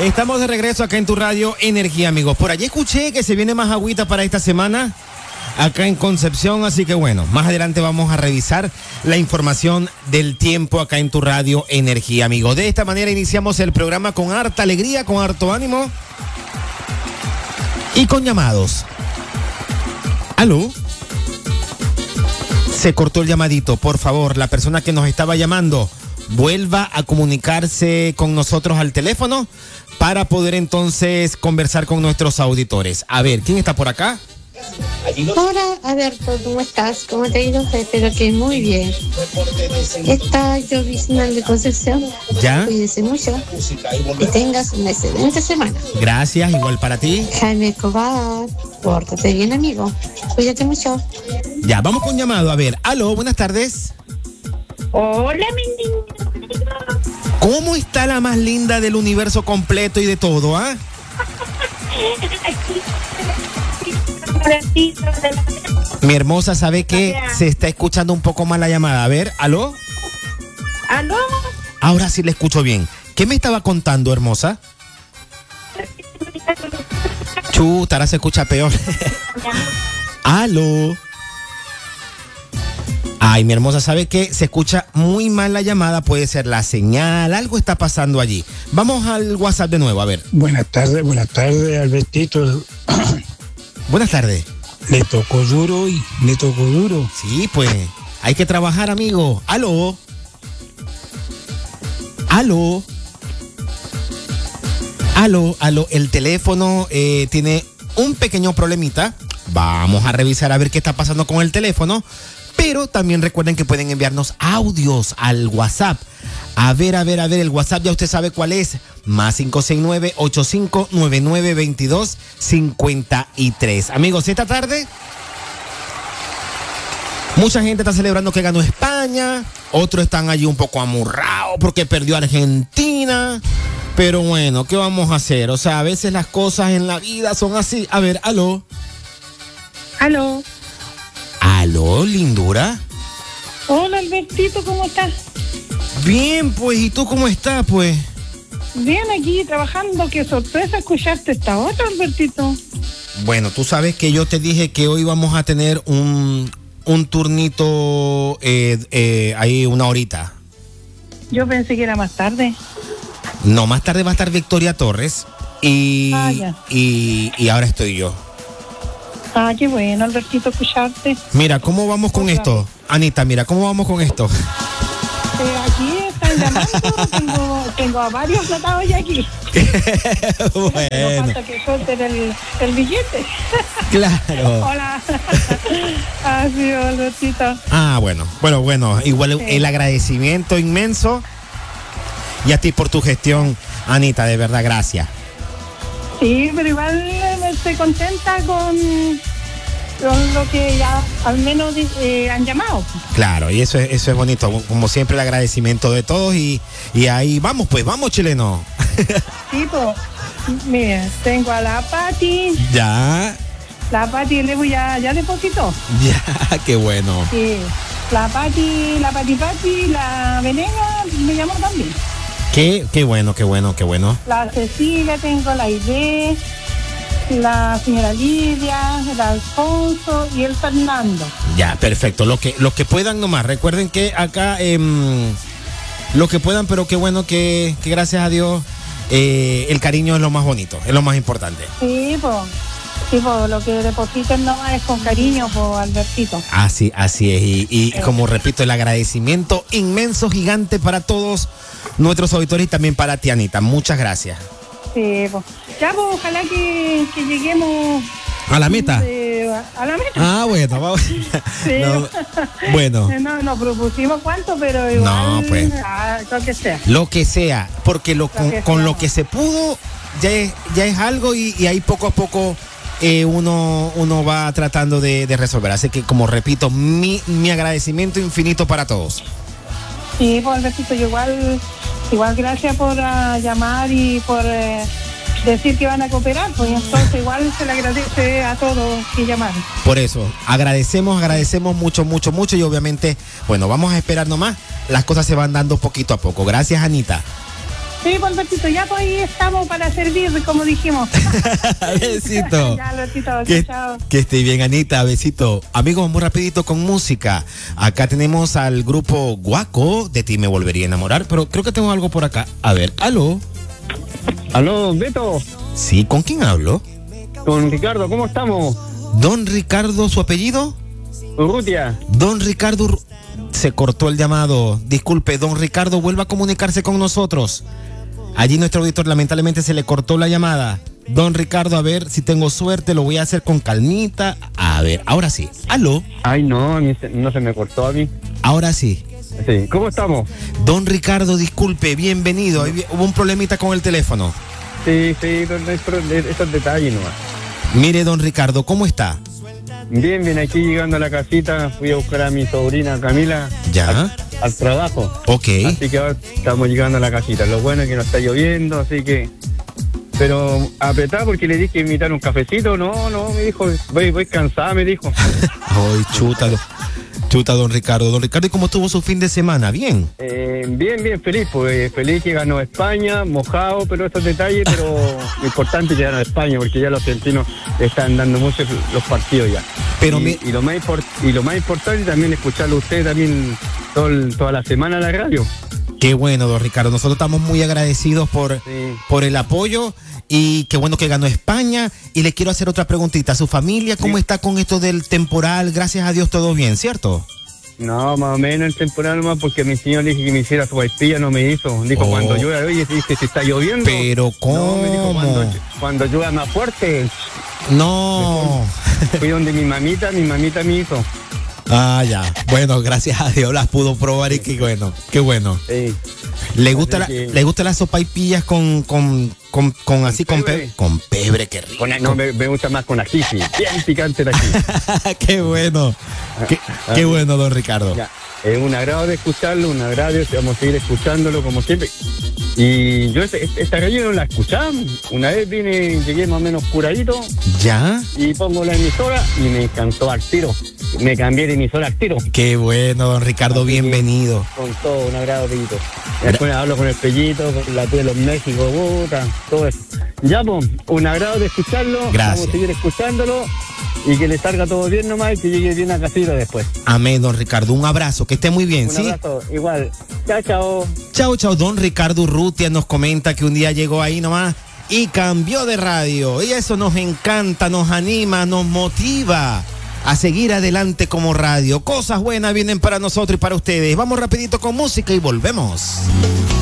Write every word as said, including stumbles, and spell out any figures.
Estamos de regreso acá en tu radio Energía, amigos. Por allí escuché que se viene más agüita para esta semana acá en Concepción, así que bueno, más adelante vamos a revisar la información del tiempo acá en tu radio Energía, amigos. De esta manera iniciamos el programa con harta alegría, con harto ánimo y con llamados. ¿Aló? Se cortó el llamadito, por favor, la persona que nos estaba llamando vuelva a comunicarse con nosotros al teléfono para poder entonces conversar con nuestros auditores. A ver, ¿quién está por acá? Hola, Alberto, ¿cómo estás? ¿Cómo te ha ido? Espero que muy bien. Esta llovizna de Concepción. ¿Ya? Cuídese mucho. Que tengas una excelente semana. Gracias, igual para ti. Jaime Escobar, pórtate bien, amigo. Cuídate mucho. Ya, vamos con llamado. A ver, aló, buenas tardes. Hola, mi niña. ¿Cómo está la más linda del universo completo y de todo, ah? Mi hermosa, ¿sabe que se está escuchando un poco mal la llamada? A ver, ¿aló? ¿Aló? Ahora sí le escucho bien. ¿Qué me estaba contando, hermosa? Chuta, ahora se escucha peor. ¿Aló? Ay, mi hermosa, ¿sabe qué? Se escucha muy mal la llamada, puede ser la señal, algo está pasando allí. Vamos al WhatsApp de nuevo, a ver. Buenas tardes, buenas tardes, Albertito. Buenas tardes. Le tocó duro hoy, le tocó duro. Sí, pues, hay que trabajar, amigo. ¿Aló? ¿Aló? ¿Aló? ¿Aló? El teléfono eh, tiene un pequeño problemita. Vamos a revisar a ver qué está pasando con el teléfono. Pero también recuerden que pueden enviarnos audios al WhatsApp. A ver, a ver, a ver, el WhatsApp ya usted sabe cuál es. Más cinco seis nueve, ocho cinco nueve nueve, dos dos cinco tres. Amigos, esta tarde mucha gente está celebrando que ganó España. Otros están allí un poco amurrados porque perdió Argentina. Pero bueno, ¿qué vamos a hacer? O sea, a veces las cosas en la vida son así. A ver, aló. ¿Aló? ¿Aló, lindura? Hola, Albertito, ¿cómo estás? Bien, pues, ¿y tú cómo estás, pues? Bien, aquí trabajando. Qué sorpresa escucharte esta otra, Albertito. Bueno, tú sabes que yo te dije que hoy vamos a tener un, un turnito eh, eh, ahí una horita. Yo pensé que era más tarde. No, más tarde va a estar Victoria Torres y, Ah, ya. y, y ahora estoy yo. Ah, qué bueno, Albertito, escucharte. Mira, ¿cómo vamos con Otra. esto? Anita, mira, ¿cómo vamos con esto? Eh, aquí están llamando, tengo, tengo a varios tratados ya aquí. No Bueno, falta que suelten el, el billete. claro. Hola. Así, Albertito. Ah, bueno, bueno, bueno, igual Sí. el agradecimiento inmenso y a ti por tu gestión, Anita, de verdad, gracias. Sí, pero igual eh, estoy contenta con, con lo que ya al menos eh, han llamado. Claro, y eso es, eso es bonito, como siempre el agradecimiento de todos y, y ahí vamos, pues, vamos, chileno. Sí, pues, mira, tengo a la Pati, Ya, la Pati le voy a, ya depositó. ya, qué bueno. Sí, la Pati, la Pati Pati, la Venega me llamó también. Qué, qué bueno, qué bueno, qué bueno. La Cecilia, tengo la Aide, la señora Lidia, el Alfonso y el Fernando. Ya, perfecto. Lo que, lo que puedan nomás. Recuerden que acá, eh, lo que puedan, pero qué bueno que, que gracias a Dios, eh, el cariño es lo más bonito, es lo más importante. Sí, pues, sí, pues, lo que depositen nomás es con cariño, pues, Albertito. Así, así es. Y, y como repito, el agradecimiento inmenso, gigante para todos nuestros auditores y también para ti, Anita. Muchas gracias. Sí, pues. Ya, pues, ojalá que, que lleguemos ¿A la meta? eh, a la meta. Ah, bueno, vamos. Sí. No, bueno, No, no propusimos cuánto, pero igual. No, pues. Ah, lo que sea. lo que sea, porque lo, con, que con sea. lo que se pudo ya es, ya es algo y, y ahí poco a poco eh, uno, uno va tratando de, de resolver. Así que, como repito, mi, mi agradecimiento infinito para todos. Sí, pues, Albertito, yo igual, igual gracias por uh, llamar y por eh, decir que van a cooperar, pues entonces igual se le agradece a todos que llamaron. Por eso, agradecemos, agradecemos mucho, mucho, mucho y obviamente, bueno, vamos a esperar nomás. Las cosas se van dando poquito a poco. Gracias, Anita. Sí, pues Albertito, ya pues ahí estamos para servir, como dijimos. Besito. Ya, Albertito, Que, chao. que esté bien, Anita, besito. Amigos, muy rapidito con música. Acá tenemos al grupo Guaco, de ti me volvería a enamorar, pero creo que tengo algo por acá. A ver, aló. Aló, Beto, Sí, ¿con quién hablo? con Ricardo, ¿cómo estamos? Don Ricardo, ¿su apellido? Urrutia. Don Ricardo... Ur- Se cortó el llamado. Disculpe, don Ricardo, vuelva a comunicarse con nosotros. Allí nuestro auditor lamentablemente se le cortó la llamada. Don Ricardo, a ver si tengo suerte, lo voy a hacer con calmita. A ver, ahora sí. Aló. Ay, no, a mí se- no se me cortó a mí. Ahora sí. Sí, ¿cómo estamos? Don Ricardo, disculpe, bienvenido. Ahí vi- Hubo un problemita con el teléfono. Sí, sí, no, no hay pro- esos detalles nomás. Mire, don Ricardo, ¿cómo está? Bien, bien, aquí llegando a la casita, fui a buscar a mi sobrina Camila Ya. al, al trabajo. Ok. Así que ahora estamos llegando a la casita. Lo bueno es que no está lloviendo, así que... Pero apretado porque le dije que invitar un cafecito. No, no, me dijo, voy, voy cansada, me dijo. Ay, chuta, do- chuta, don Ricardo. Don Ricardo, ¿y cómo estuvo su fin de semana? ¿Bien? Eh, bien, bien, feliz, pues feliz que ganó España, mojado, pero estos detalles, pero lo importante es que ganó España, porque ya los argentinos están dando mucho los partidos ya. Pero y, mi- y lo más import- y lo más importante también escucharlo a usted también todo el- toda la semana en la radio. Qué bueno, don Ricardo. Nosotros estamos muy agradecidos por, Sí. por el apoyo y qué bueno que ganó España. Y le quiero hacer otra preguntita. ¿Su familia cómo Sí. está con esto del temporal? Gracias a Dios todo bien, ¿cierto? No, más o menos en temporada nomás, porque mi señor le dije que me hiciera su vaipilla, no me hizo. Dijo, Oh. cuando llueva, oye, dice, si está lloviendo. Pero No, me dijo, ¿cómo? cuando, cuando llueva más fuerte. No. Fui donde mi mamita, mi mamita me hizo. Ah, ya. Bueno, gracias a Dios las pudo probar y qué bueno, qué bueno. Sí. ¿Le gusta la, Así que- le gusta las sopaipillas con, con, con, con así, con pebre. pebre? Con pebre, qué rico. Con, no, me, me gusta más con ají, sí. Bien picante el ají. Qué bueno. Qué, qué bueno, don Ricardo. Ya. Es un agrado de escucharlo, un agrado, vamos a seguir escuchándolo como siempre. Y yo este- esta radio no la escuchaba. Una vez vine, llegué más o menos curadito ¿Ya? y pongo la emisora y me encantó al tiro. Me cambié de emisora al tiro. Qué bueno, don Ricardo, Así que- bienvenido. Con todo, un agrado, Pellito. Después hablo con el Pellito, con la tía de los México, puta, todo eso. Ya, pues, un agrado de escucharlo. Gracias. Vamos a seguir escuchándolo y que le salga todo bien nomás y que llegue bien a casita después. Amén, don Ricardo. Un abrazo, que esté muy bien, Un ¿sí? abrazo, igual. Chao, chao. Chao, chao. Don Ricardo Urrutia nos comenta que un día llegó ahí nomás y cambió de radio. Y eso nos encanta, nos anima, nos motiva a seguir adelante como radio. Cosas buenas vienen para nosotros y para ustedes. Vamos rapidito con música y volvemos.